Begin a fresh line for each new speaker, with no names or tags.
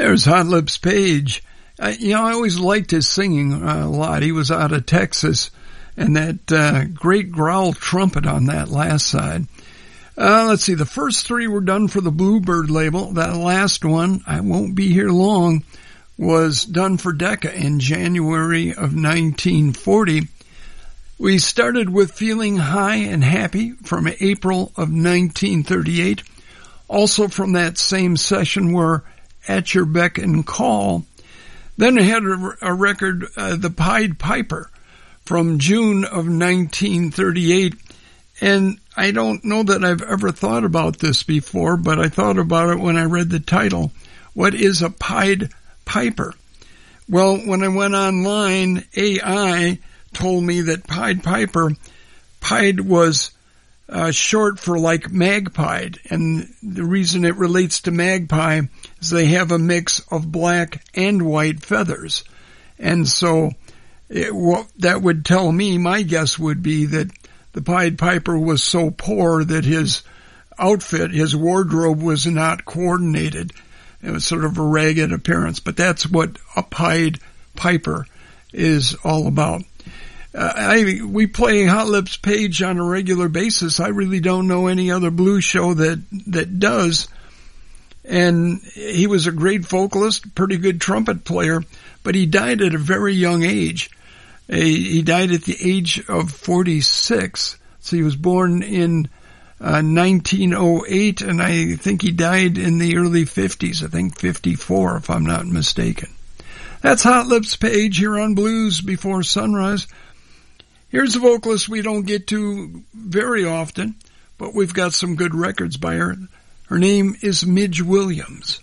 There's Hot Lips Page. I always liked his singing a lot. He was out of Texas, and that great growl trumpet on that last side. Let's see, the first three were done for the Bluebird label. That last one, I Won't Be Here Long, was done for Decca in January of 1940. We started with Feeling High and Happy from April of 1938. Also from that same session were At Your Beck and Call. Then I had a record, The Pied Piper, from June of 1938. And I don't know that I've ever thought about this before, but I thought about it when I read the title. What is a Pied Piper? Well, when I went online, AI told me that Pied Piper, Pied was short for like magpie, and the reason it relates to magpie is they have a mix of black and white feathers. And so that would tell me, my guess would be that the Pied Piper was so poor that his outfit, his wardrobe was not coordinated. It was sort of a ragged appearance, but that's what a Pied Piper is all about. We play Hot Lips Page on a regular basis. I really don't know any other blues show that does. And he was a great vocalist, pretty good trumpet player, but he died at a very young age. He died at the age of 46. So he was born in 1908, and I think he died in the early 50s. I think 54, if I'm not mistaken. That's Hot Lips Page here on Blues Before Sunrise. Here's a vocalist we don't get to very often, but we've got some good records by her. Her name is Midge Williams.